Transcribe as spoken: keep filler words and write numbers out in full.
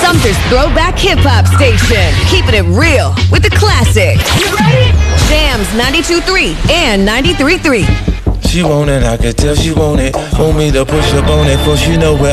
Sumter's throwback hip-hop station. Keeping it real with the classics. You ready? Jams ninety-two point three and ninety-three point three. She want it, I can tell she want it. Want me to push up on it, for she know where